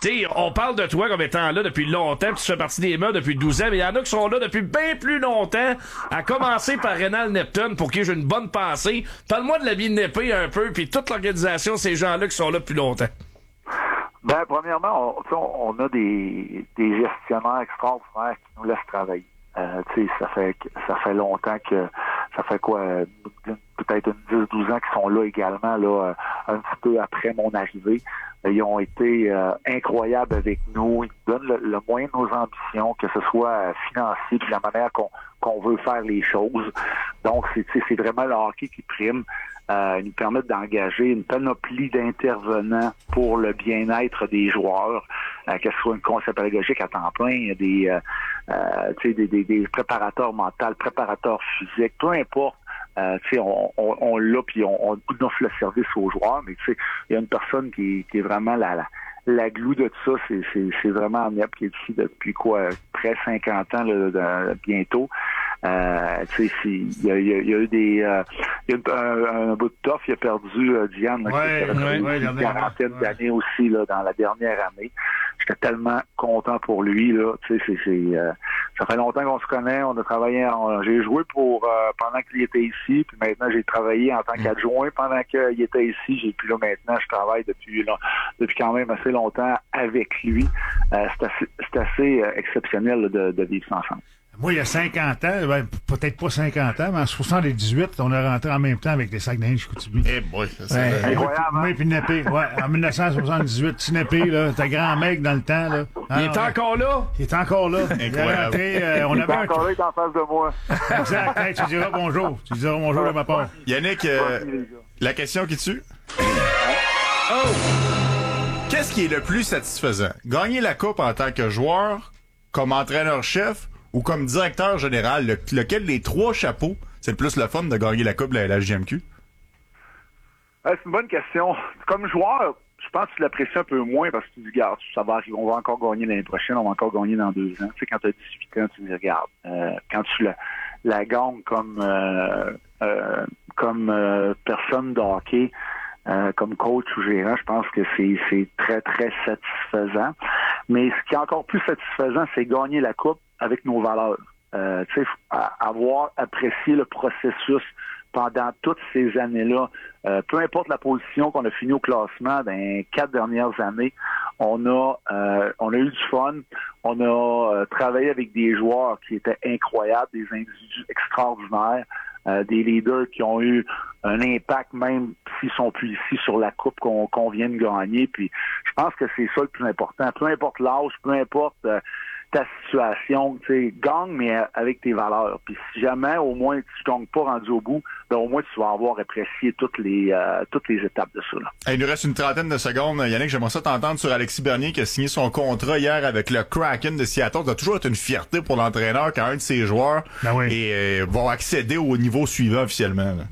sais, on parle de toi comme étant là depuis longtemps, puis tu fais partie des meubles depuis 12 ans, mais il y en a qui sont là depuis bien plus longtemps, à commencer par Rénal Neptune, pour qui j'ai une bonne pensée. Parle-moi de la vie de Népé un peu, puis toute l'organisation, ces gens-là qui sont là depuis longtemps. Ben, premièrement, on a des gestionnaires extraordinaires qui nous laissent travailler. Tu sais, ça fait longtemps que, ça fait quoi, peut-être une 10-12 ans qu'ils sont là également, là, un petit peu après mon arrivée. Ils ont été incroyables avec nous. Ils nous donnent le moyen de nos ambitions, que ce soit financier, puis la manière qu'on veut faire les choses. Donc, c'est vraiment le hockey qui prime. Ils nous permettent d'engager une panoplie d'intervenants pour le bien-être des joueurs, que ce soit une conseil pédagogique à temps plein, il y a des préparateurs mentaux, préparateurs physiques, peu importe. On l'a, puis on offre le service aux joueurs, mais tu sais, il y a une personne qui est vraiment la glue de tout ça, c'est vraiment Amnep qui est ici depuis près 50 ans là, bientôt. Tu sais, il y a eu un bout de toffe, il a perdu Diane, qui a une quarantaine d'années aussi là, dans la dernière année. J'étais tellement content pour lui, là. Tu sais, ça fait longtemps qu'on se connaît. On a travaillé, j'ai joué pendant qu'il était ici, puis maintenant j'ai travaillé en tant qu'adjoint pendant qu'il était ici. Puis là maintenant, je travaille depuis quand même assez longtemps avec lui. C'est assez exceptionnel là, de vivre ça ensemble. Moi, il y a 50 ans, peut-être pas 50 ans, mais en 78, on est rentré en même temps avec les Saguenay-Chicoutimi. Eh boy, c'est incroyable. Moi et puis Népé, en 1978, petit Népé, là, t'as grand mec dans le temps, là. Il est encore là? Il est encore là. Incroyable. On avait encore là, il est en face de moi. Exact. Hey, tu diras bonjour. Tu diras bonjour de ma part. Yannick, la question qui tue? Qu'est-ce qui est le plus satisfaisant? Gagner la coupe en tant que joueur, comme entraîneur-chef ou comme directeur général? Lequel des trois chapeaux, c'est le plus le fun de gagner la coupe de la JMQ? C'est une bonne question. Comme joueur, je pense que tu l'apprécies un peu moins parce que tu dis, regarde, ça va arriver, on va encore gagner l'année prochaine, on va encore gagner dans 2 ans. Tu sais, quand tu as 18 ans, tu dis, regarde, quand tu la gagnes comme personne de hockey, comme coach ou gérant, je pense que c'est très, très satisfaisant. Mais ce qui est encore plus satisfaisant, c'est gagner la coupe avec nos valeurs. Tu sais, avoir apprécié le processus pendant toutes ces années-là, peu importe la position qu'on a fini au classement dans les 4 dernières années, on a eu du fun, on a travaillé avec des joueurs qui étaient incroyables, des individus extraordinaires, des leaders qui ont eu un impact même s'ils sont plus ici sur la coupe qu'on vient de gagner. Puis je pense que c'est ça le plus important. Peu importe l'âge, peu importe ta situation, tu sais, gagne, mais avec tes valeurs. Puis si jamais, au moins, tu gagnes pas rendu au bout, ben au moins, tu vas avoir apprécié toutes les étapes de ça. Là. Hey, il nous reste une trentaine de secondes. Yannick, j'aimerais ça t'entendre sur Alexis Bernier qui a signé son contrat hier avec le Kraken de Seattle. Ça doit toujours être une fierté pour l'entraîneur quand un de ses joueurs va accéder au niveau suivant officiellement. Là.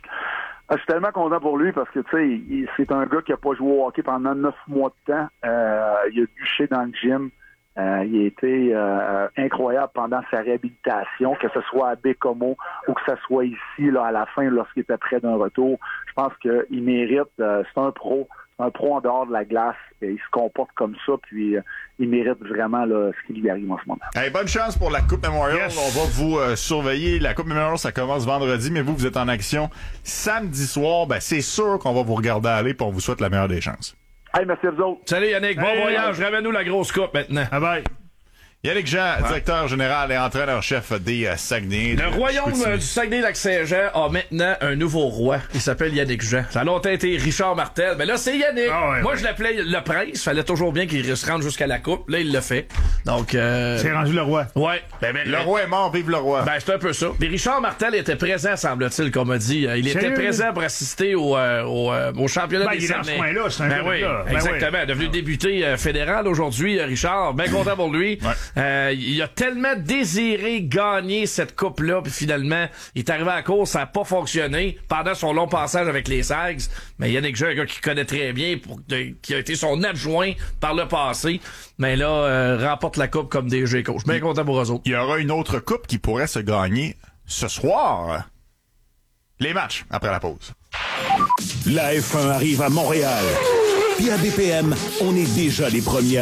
Je suis tellement content pour lui parce que tu sais, c'est un gars qui a pas joué au hockey pendant 9 mois de temps. Il a bûché dans le gym. Il a été incroyable pendant sa réhabilitation, que ce soit à Bécomo ou que ce soit ici là à la fin lorsqu'il était près d'un retour. Je pense qu'il mérite, c'est un pro en dehors de la glace. Il se comporte comme ça, puis il mérite vraiment là, ce qui lui arrive en ce moment. Hey, bonne chance pour la Coupe Memorial. Yes. On va vous surveiller. La Coupe Memorial, ça commence vendredi, mais vous êtes en action samedi soir. Ben, c'est sûr qu'on va vous regarder aller, puis on vous souhaite la meilleure des chances. Hey, merci à vous autres. Salut Yannick, bon voyage, ramène-nous la grosse coupe maintenant. Bye bye. Yannick Jean, directeur général et entraîneur-chef des Saguenay. Le royaume du Saguenay-Lac-Saint-Jean a maintenant un nouveau roi. Il s'appelle Yannick Jean. Ça a longtemps été Richard Martel, mais là, c'est Yannick. Moi, je l'appelais le prince. Fallait toujours bien qu'il se rende jusqu'à la coupe. Là, il l'a fait. Donc, c'est rendu le roi. Ouais. Le roi est mort, vive le roi. Ben, c'est un peu ça. Puis Richard Martel était présent, semble-t-il, comme on dit. Il était présent pour assister au championnat des Saguenay. Il est dans ce coin-là, c'est un oui, gars. exactement. Devenu député fédéral aujourd'hui, Richard. Bien content pour lui. Ouais. Il a tellement désiré gagner cette coupe-là, puis finalement, il est arrivé à la course, ça n'a pas fonctionné pendant son long passage avec les Sags. Mais Yannick Jean, un gars qu'il connaît très bien, qui a été son adjoint par le passé, mais là, remporte la coupe comme DG coach. Bien content pour eux autres. Il y aura une autre coupe qui pourrait se gagner ce soir. Les matchs après la pause. La F1 arrive à Montréal. Puis à BPM, on est déjà les premiers